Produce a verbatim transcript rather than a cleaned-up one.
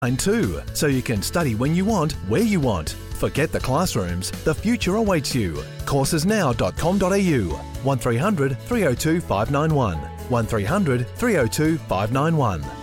And two, so you can study when you want, where you want. Forget the classrooms. The future awaits you. courses now dot com dot a u. one three hundred three oh two five nine one. one three hundred three oh two five nine one.